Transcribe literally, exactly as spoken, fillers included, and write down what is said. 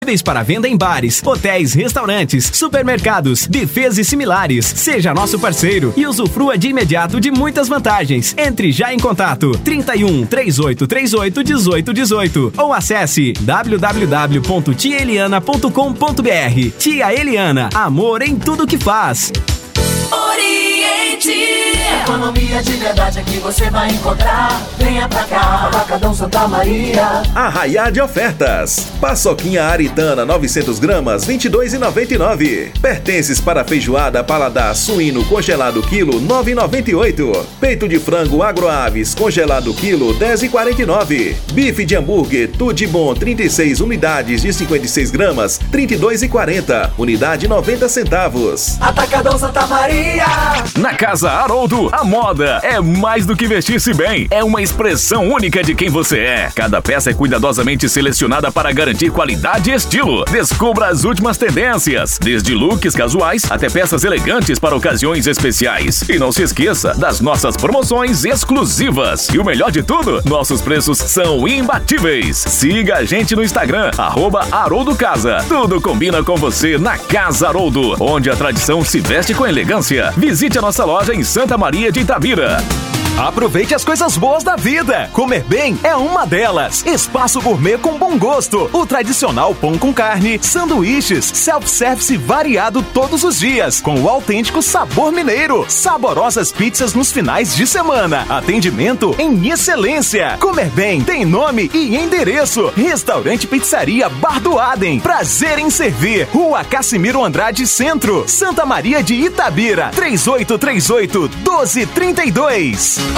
disponíveis para venda em bares, hotéis, restaurantes, supermercados, buffets e similares. Seja nosso parceiro e usufrua de imediato de muitas vantagens. Entre já em contato trinta e um, trinta e oito, trinta e oito, dezoito, dezoito ou acesse w w w ponto tia eliana ponto com ponto b r. Tia Eliana, amor em tudo que faz. Oriente. Economia de verdade aqui você vai encontrar. Venha pra cá, Atacadão Santa Maria. Arraiá de ofertas. Paçoquinha aritana novecentos gramas, vinte e dois reais e noventa e nove centavos. Pertences para feijoada paladar suíno congelado quilo, nove reais e noventa e oito centavos. Peito de frango agroaves congelado quilo, dez reais e quarenta e nove centavos. Bife de hambúrguer Tudo Bom trinta e seis unidades de cinquenta e seis gramas, trinta e dois reais e quarenta centavos. Unidade noventa centavos. Atacadão Santa Maria. Na Casa Haroldo, a moda é mais do que vestir-se bem. É uma expressão única de quem você é. Cada peça é cuidadosamente selecionada para garantir qualidade e estilo. Descubra as últimas tendências, desde looks casuais até peças elegantes para ocasiões especiais. E não se esqueça das nossas promoções exclusivas. E o melhor de tudo, nossos preços são imbatíveis. Siga a gente no Instagram, arroba Haroldo Casa. Tudo combina com você na Casa Haroldo, onde a tradição se veste com elegância. Visite a nossa loja em Santa Maria de Itabira. Aproveite as coisas boas da vida. Comer bem é uma delas. Espaço Gourmet com bom gosto. O tradicional pão com carne, sanduíches, self-service variado todos os dias, com o autêntico sabor mineiro. Saborosas pizzas nos finais de semana. Atendimento em excelência. Comer bem tem nome e endereço. Restaurante Pizzaria Bar do Adem. Prazer em servir. Rua Cassimiro Andrade Centro, Santa Maria de Itabira. três oito três oito, doze trinta e dois.